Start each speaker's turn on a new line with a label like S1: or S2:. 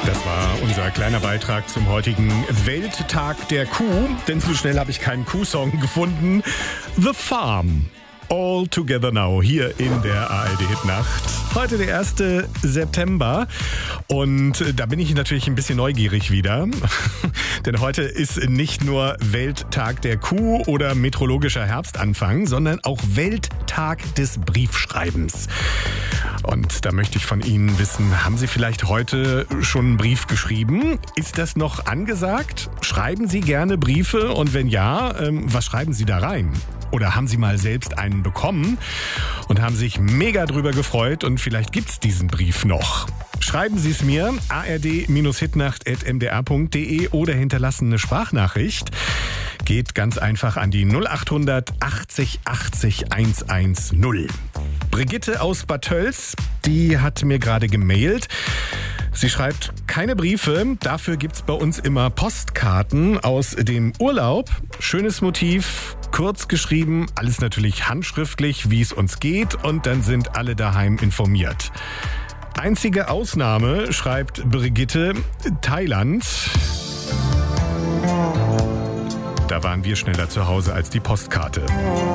S1: Das war unser kleiner Beitrag zum heutigen Welttag der Kuh. Denn so schnell habe ich keinen Kuhsong gefunden. The Farm. All Together Now hier in der ARD-Hitnacht. Heute der 1. September und da bin ich natürlich ein bisschen neugierig wieder. Denn heute ist nicht nur Welttag der Kuh oder meteorologischer Herbstanfang, sondern auch Welttag des Briefschreibens. Und da möchte ich von Ihnen wissen, haben Sie vielleicht heute schon einen Brief geschrieben? Ist das noch angesagt? Schreiben Sie gerne Briefe und wenn ja, was schreiben Sie da rein? Oder haben Sie mal selbst einen bekommen und haben sich mega drüber gefreut und vielleicht gibt's diesen Brief noch? Schreiben Sie es mir, ard-hitnacht@mdr.de oder hinterlassen eine Sprachnachricht. Geht ganz einfach an die 0800 80 80 110. Brigitte aus Bad Tölz, die hat mir gerade gemailt. Sie schreibt, keine Briefe, dafür gibt's bei uns immer Postkarten aus dem Urlaub. Schönes Motiv, kurz geschrieben, alles natürlich handschriftlich, wie es uns geht und dann sind alle daheim informiert. Einzige Ausnahme, schreibt Brigitte, Thailand. Da waren wir schneller zu Hause als die Postkarte.